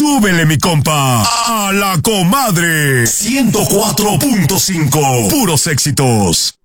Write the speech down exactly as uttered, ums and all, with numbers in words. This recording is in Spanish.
Súbele, mi compa, a La Comadre. ciento cuatro punto cinco. Puros éxitos.